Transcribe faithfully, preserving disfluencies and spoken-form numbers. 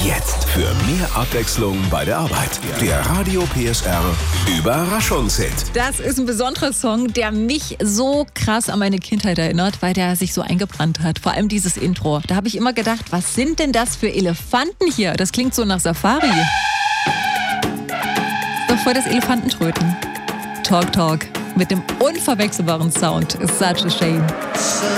Jetzt für mehr Abwechslung bei der Arbeit. Der Radio P S R Überraschungshit. Das ist ein besonderer Song, der mich so krass an meine Kindheit erinnert, weil der sich so eingebrannt hat. Vor allem dieses Intro. Da habe ich immer gedacht, was sind denn das für Elefanten hier? Das klingt so nach Safari. Das ist doch voll das Elefantentröten. Talk Talk mit dem unverwechselbaren Sound. It's such a shame.